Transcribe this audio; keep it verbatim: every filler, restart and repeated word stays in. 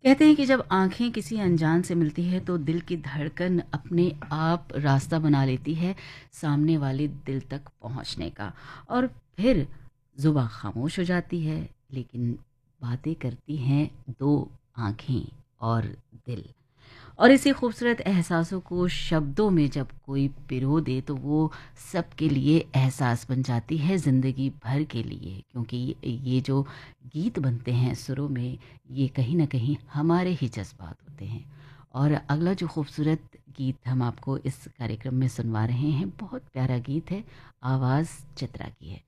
कहते हैं कि जब आँखें किसी अनजान से मिलती है तो दिल की धड़कन अपने आप रास्ता बना लेती है सामने वाले दिल तक पहुँचने का। और फिर ज़ुबान खामोश हो जाती है, लेकिन बातें करती हैं दो आँखें और दिल। और इसी खूबसूरत एहसासों को शब्दों में जब कोई पिरो दे तो वो सबके लिए एहसास बन जाती है ज़िंदगी भर के लिए, क्योंकि ये ये जो गीत बनते हैं सुरों में, ये कहीं ना कहीं हमारे ही जज्बात होते हैं। और अगला जो खूबसूरत गीत हम आपको इस कार्यक्रम में सुनवा रहे हैं, बहुत प्यारा गीत है, आवाज़ चित्रा की है।